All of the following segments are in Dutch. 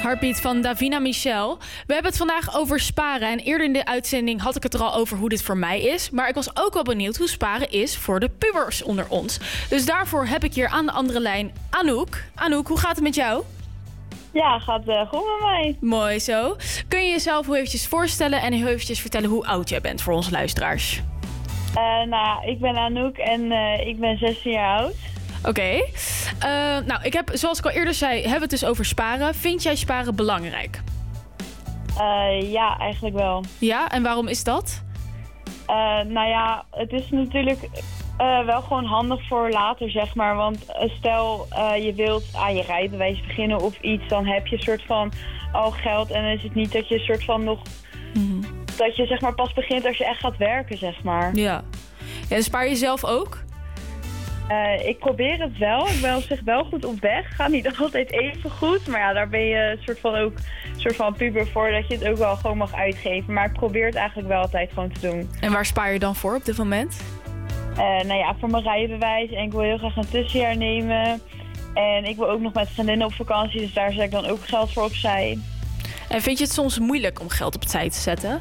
Heartbeat van Davina Michel. We hebben het vandaag over sparen. En eerder in de uitzending had ik het er al over hoe dit voor mij is. Maar ik was ook wel benieuwd hoe sparen is voor de pubers onder ons. Dus daarvoor heb ik hier aan de andere lijn Anouk. Anouk, hoe gaat het met jou? Ja, gaat goed met mij. Mooi zo. Kun je jezelf hoe eventjes voorstellen en heel eventjes vertellen hoe oud jij bent voor onze luisteraars? Ik ben Anouk en ik ben 16 jaar oud. Oké. Ik heb, zoals ik al eerder zei, hebben we het dus over sparen. Vind jij sparen belangrijk? Ja, eigenlijk wel. Ja, en waarom is dat? Het is natuurlijk wel gewoon handig voor later, zeg maar. Want stel je wilt aan je rijbewijs beginnen of iets, dan heb je een soort van al geld. En dan is het niet dat je een soort van nog... Dat je zeg maar pas begint als je echt gaat werken, zeg maar. Ja. En spaar je zelf ook? Ik probeer het wel. Ik ben op zich wel goed op weg. Gaat niet altijd even goed. Maar ja, daar ben je een soort van puber voor dat je het ook wel gewoon mag uitgeven. Maar ik probeer het eigenlijk wel altijd gewoon te doen. En waar spaar je dan voor op dit moment? Voor mijn rijbewijs. En ik wil heel graag een tussenjaar nemen. En ik wil ook nog met vriendinnen op vakantie. Dus daar zet ik dan ook geld voor opzij. En vind je het soms moeilijk om geld opzij te zetten?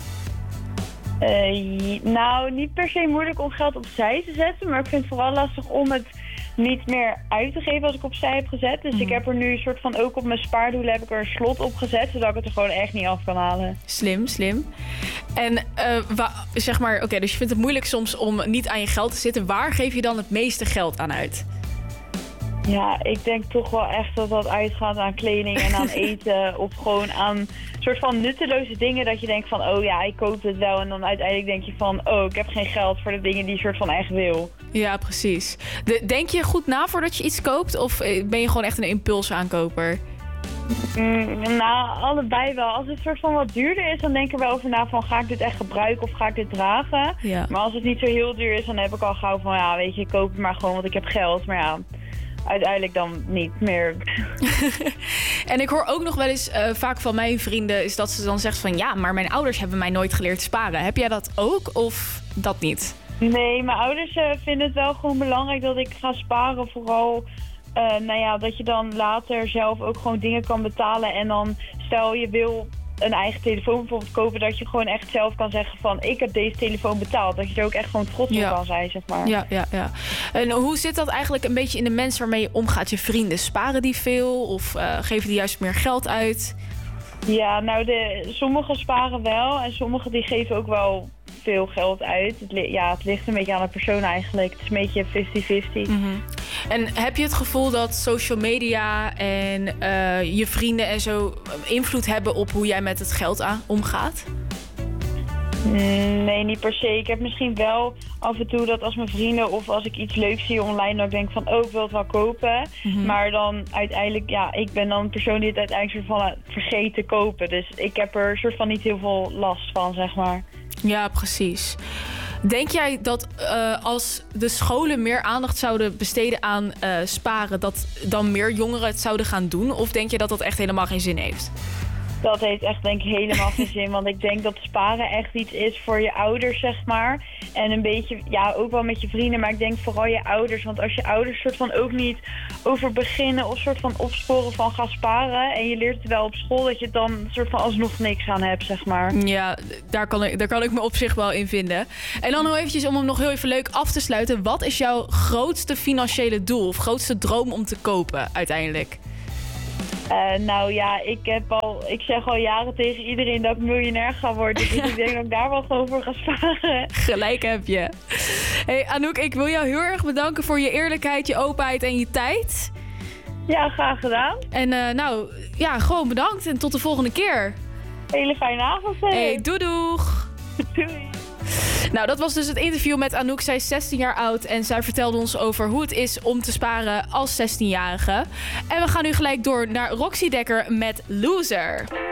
Niet per se moeilijk om geld opzij te zetten. Maar ik vind het vooral lastig om het niet meer uit te geven als ik opzij heb gezet. Dus ik heb er nu een soort van, ook op mijn spaardoelen heb ik er een slot op gezet. Zodat ik het er gewoon echt niet af kan halen. Slim. En dus je vindt het moeilijk soms om niet aan je geld te zitten. Waar geef je dan het meeste geld aan uit? Ja, ik denk toch wel echt dat dat uitgaat aan kleding en aan eten. Of gewoon aan soort van nutteloze dingen dat je denkt van, oh ja, ik koop het wel. En dan uiteindelijk denk je van, oh, ik heb geen geld voor de dingen die je soort van echt wil. Ja, precies. Denk je goed na voordat je iets koopt? Of ben je gewoon echt een impulsaankoper? Allebei wel. Als het soort van wat duurder is, dan denk ik er wel over na van, ga ik dit echt gebruiken of ga ik dit dragen? Ja. Maar als het niet zo heel duur is, dan heb ik al gauw van, ja, weet je, ik koop het maar gewoon, want ik heb geld. Maar ja, uiteindelijk dan niet meer. En ik hoor ook nog wel eens vaak van mijn vrienden is dat ze dan zegt van, ja, maar mijn ouders hebben mij nooit geleerd sparen. Heb jij dat ook of dat niet? Nee, mijn ouders vinden het wel gewoon belangrijk dat ik ga sparen. Vooral dat je dan later zelf ook gewoon dingen kan betalen. En dan stel je wil een eigen telefoon bijvoorbeeld kopen, dat je gewoon echt zelf kan zeggen van, ik heb deze telefoon betaald. Dat je er ook echt gewoon trots op kan zijn, zeg maar. Ja. En hoe zit dat eigenlijk een beetje in de mens waarmee je omgaat? Je vrienden, sparen die veel of geven die juist meer geld uit? Ja, sommigen sparen wel en sommigen die geven ook wel veel geld uit. Het ligt een beetje aan de persoon eigenlijk. Het is een beetje 50-50. Mm-hmm. En heb je het gevoel dat social media en je vrienden en zo invloed hebben op hoe jij met het geld omgaat? Nee, niet per se. Ik heb misschien wel af en toe dat als mijn vrienden of als ik iets leuks zie online, dat ik denk van, oh, ik wil het wel kopen. Mm-hmm. Maar dan uiteindelijk, ik ben dan een persoon die het uiteindelijk soort van vergeet te kopen. Dus ik heb er soort van niet heel veel last van, zeg maar. Ja, precies. Denk jij dat als de scholen meer aandacht zouden besteden aan sparen, dat dan meer jongeren het zouden gaan doen? Of denk je dat dat echt helemaal geen zin heeft? Dat heeft echt denk ik helemaal geen zin. Want ik denk dat sparen echt iets is voor je ouders, zeg maar. En een beetje, ook wel met je vrienden. Maar ik denk vooral je ouders. Want als je ouders soort van ook niet over beginnen of soort van opsporen van ga sparen. En je leert het wel op school, dat je dan soort van alsnog niks aan hebt, zeg maar. Ja, daar kan ik me op zich wel in vinden. En dan nog eventjes om hem nog heel even leuk af te sluiten. Wat is jouw grootste financiële doel of grootste droom om te kopen uiteindelijk? Ik zeg al jaren tegen iedereen dat ik miljonair ga worden. Dus ik denk dat ik daar wel gewoon voor ga sparen. Gelijk heb je. Hey Anouk, ik wil jou heel erg bedanken voor je eerlijkheid, je openheid en je tijd. Ja, graag gedaan. En gewoon bedankt en tot de volgende keer. Hele fijne avond. Hey, doeg. Doei. Nou, dat was dus het interview met Anouk. Zij is 16 jaar oud en zij vertelde ons over hoe het is om te sparen als 16-jarige. En we gaan nu gelijk door naar Roxy Dekker met Loser.